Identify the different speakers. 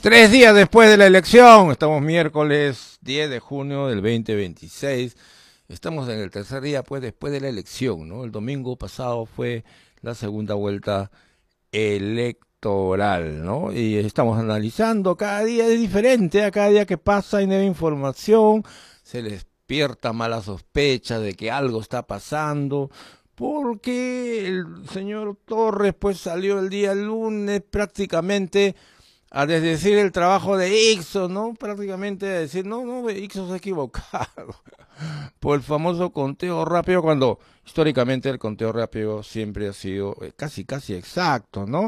Speaker 1: 3 días después de la elección, estamos miércoles 10 de junio del 2026, estamos en el tercer día pues después de la elección, ¿no? El domingo pasado fue la segunda vuelta electoral, ¿no? Y estamos analizando, cada día es diferente, a cada día que pasa hay nueva información, se les despierta mala sospecha de que algo está pasando, porque el señor Torres pues salió el día lunes prácticamente a desdecir el trabajo de Ixos, ¿no? Prácticamente a decir, no, Ixos se ha equivocado por el famoso conteo rápido, cuando históricamente el conteo rápido siempre ha sido casi exacto, ¿no?